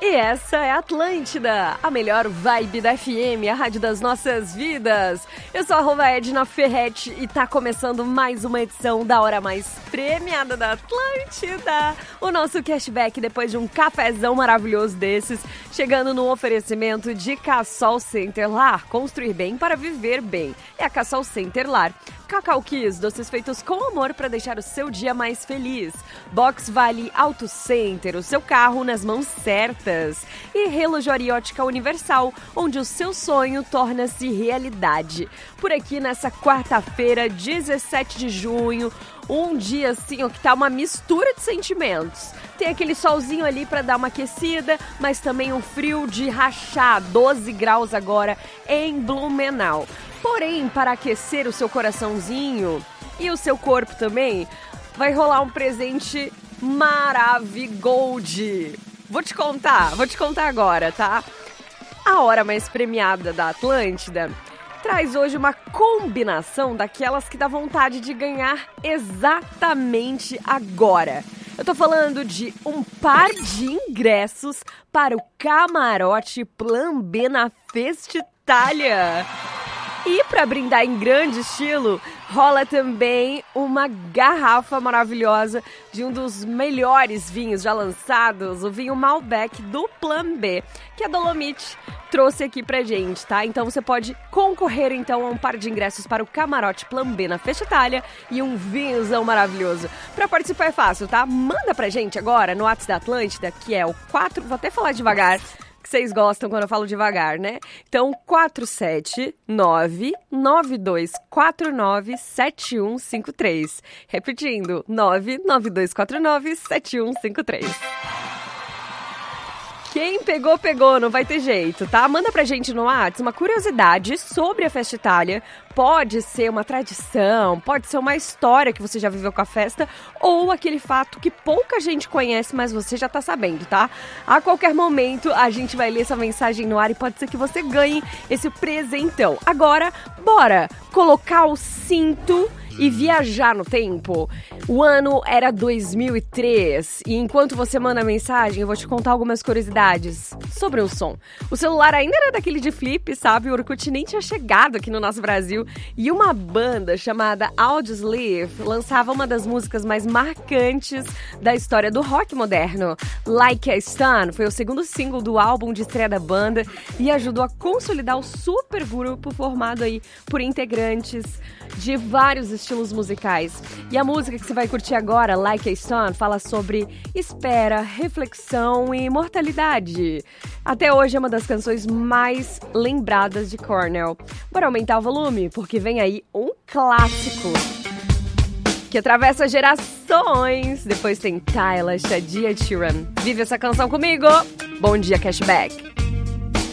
E essa é a Atlântida, a melhor vibe da FM, a rádio das nossas vidas. Eu sou a Edna Ferretti e tá começando mais uma edição da hora mais premiada da Atlântida. O nosso cashback depois de um cafezão maravilhoso desses, chegando no oferecimento de Cassol Center Lar. Construir bem para viver bem. É a Cassol Center Lar. Cacau Kiss, doces feitos com amor para deixar o seu dia mais feliz. Box Vale Auto Center, o seu carro nas mãos certas. E Relojoaria Ótica Universal, onde o seu sonho torna-se realidade. Por aqui nessa quarta-feira, 17 de junho, um dia assim, ó, que tá uma mistura de sentimentos. Tem aquele solzinho ali para dar uma aquecida, mas também um frio de rachar, 12 graus agora em Blumenau. Porém, para aquecer o seu coraçãozinho e o seu corpo também, vai rolar um presente Maravigold. Vou te contar agora, tá? A hora mais premiada da Atlântida traz hoje uma combinação daquelas que dá vontade de ganhar exatamente agora. Eu tô falando de um par de ingressos para o Camarote Plan B na Festitália. E para brindar em grande estilo, rola também uma garrafa maravilhosa de um dos melhores vinhos já lançados, o vinho Malbec do Plan B, que a Dolomite trouxe aqui pra gente, tá? Então você pode concorrer então a um par de ingressos para o Camarote Plan B na Festitália e um vinhozão maravilhoso. Para participar é fácil, tá? Manda pra gente agora no WhatsApp da Atlântida, que é o 4... Vou até falar devagar, que vocês gostam quando eu falo devagar, né? Então, 479-9249-7153. Repetindo, 99249-7153. Quem pegou, pegou, não vai ter jeito, tá? Manda pra gente no WhatsApp uma curiosidade sobre a Festitália. Pode ser uma tradição, pode ser uma história que você já viveu com a festa ou aquele fato que pouca gente conhece, mas você já tá sabendo, tá? A qualquer momento a gente vai ler essa mensagem no ar e pode ser que você ganhe esse presentão. Agora, bora colocar o cinto e viajar no tempo. O ano era 2003 e enquanto você manda a mensagem, eu vou te contar algumas curiosidades sobre o som. O celular ainda era daquele de flip, sabe? O Orkut nem tinha chegado aqui no nosso Brasil e uma banda chamada Audioslave lançava uma das músicas mais marcantes da história do rock moderno. Like a Stone foi o segundo single do álbum de estreia da banda e ajudou a consolidar o super grupo formado aí por integrantes de vários estilos musicais. E a música que você vai curtir agora, Like a Stone, fala sobre espera, reflexão e imortalidade. Até hoje é uma das canções mais lembradas de Cornell. Bora aumentar o volume, porque vem aí um clássico que atravessa gerações. Depois tem Tyler, Shadia Turan. Vive essa canção comigo. Bom dia, Cashback.